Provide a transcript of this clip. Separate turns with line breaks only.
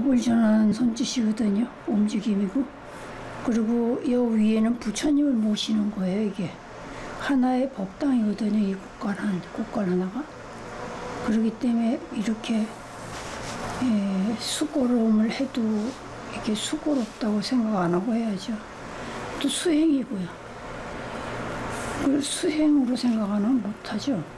법을 전하는 손짓이거든요. 움직임이고. 그리고 여 위에는 부처님을 모시는 거예요. 이게 하나의 법당이거든요. 이 국관 하나가. 그렇기 때문에 이렇게 수고로움을 해도 이렇게 수고롭다고 생각 안 하고 해야죠. 또 수행이고요. 그걸 수행으로 생각하면 못하죠.